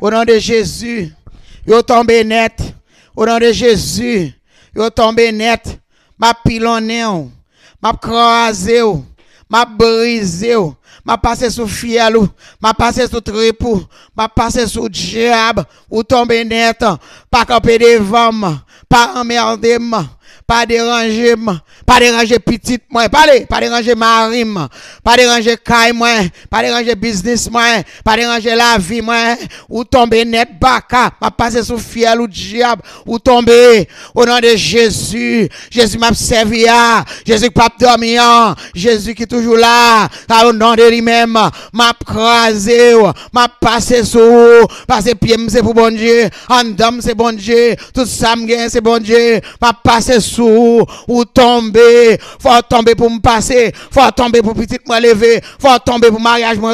Au nom de Jésus, yo tombe net. Au nom de Jésus, yo tombe net. Ma pilonné, ma crasé, ma brisé, ma passé sous fiel, ma passé sous tripou, ma passé sous diable, ou tombe net, pas camper devant, pas emmerder, pas déranger, pas déranger petite moi, pas déranger mari, pas déranger caille moi, pas déranger business moi, pas déranger la vie moi, ou tomber net baka, m'a passer sous fiel ou diable, ou tomber au nom de Jésus. Jésus m'a servi à, Jésus pas dormir, Jésus qui est toujours là, au nom de lui-même, m'a crasé, m'a passé sous, passer pied c'est pour bon Dieu, en dame c'est bon Dieu, tout ça m'gain c'est bon Dieu, m'a passé sous ou tomber, faut tomber pour me passer, faut tomber pour petite moi lever, faut tomber pour mariage moi